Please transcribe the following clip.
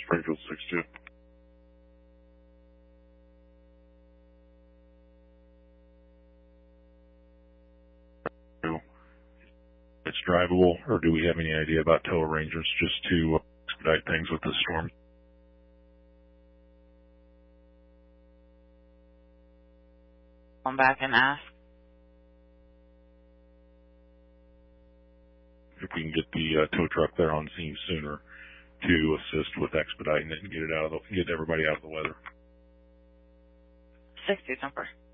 Springfield 6-2. It's drivable, or do we have any idea about tow arrangements just to expedite things with the storm? Come back and ask. If we can get the tow truck there on scene sooner to assist with expediting it and get everybody out of the weather. 60 jumper.